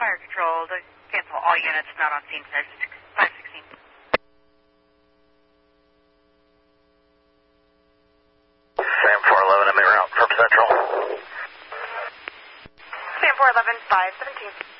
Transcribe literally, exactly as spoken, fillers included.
fire control to cancel all units not on scene five sixteen. Sam four eleven, I'm en route from Central. Sam four eleven, five seventeen.